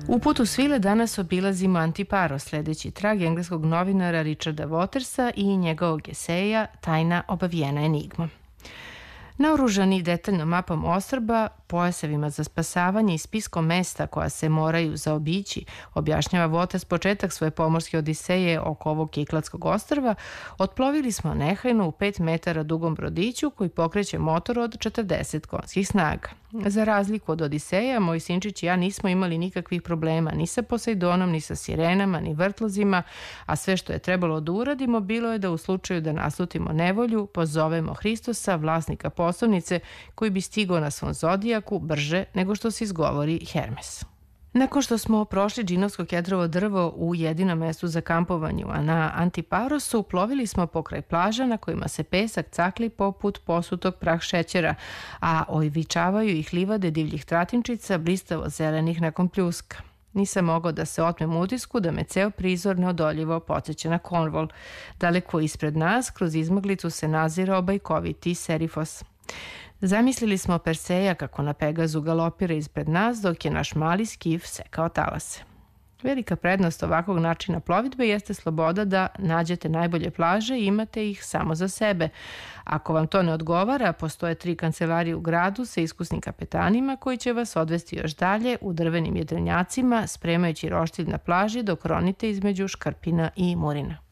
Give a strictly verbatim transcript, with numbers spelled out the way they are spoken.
U putu svile danas obilazimo Antiparo, sledeći trag engleskog novinara Richarda Watersa i njegovog eseja Tajna obavijena enigma. Naoružani detaljnom mapom ostrva, pojasevima za spasavanje i spiskom mesta koja se moraju zaobići, objašnjava Waters početak svoje pomorske odiseje oko ovog Kikladskog ostrva, otplovili smo nehajno u pet metara dugom brodiću koji pokreće motor od četrdeset konjskih snaga. Za razliku od Odiseja, moj sinčić i ja nismo imali nikakvih problema ni sa Posejdonom, ni sa sirenama, ni vrtlozima, a sve što je trebalo da uradimo bilo je da u slučaju da naslutimo nevolju, pozovemo Hristosa, vlasnika poslovnice, koji bi stigao na svom zodijaku brže nego što se izgovori Hermes. Nakon što smo prošli džinovsko kedrovo drvo u jedinom mestu za kampovanju, a na Antiparosu plovili smo pokraj plaža na kojima se pesak cakli poput posutog prah šećera, a ojvičavaju ih livade divljih tratinčica blistavo zelenih nakon pljuska. Nisam mogao da se otmem utisku da me ceo prizor neodoljivo podsjeća na Cornwall. Daleko ispred nas, kroz izmaglicu se nazirao bajkoviti Serifos. Zamislili smo Perseja kako na Pegazu galopira ispred nas dok je naš mali skif sekao talase. Velika prednost ovakvog načina plovidbe jeste sloboda da nađete najbolje plaže i imate ih samo za sebe. Ako vam to ne odgovara, postoje tri kancelarije u gradu sa iskusnim kapetanima koji će vas odvesti još dalje u drvenim jedrenjacima, spremajući roštilj na plaži dok ronite između Škrpina i Murina.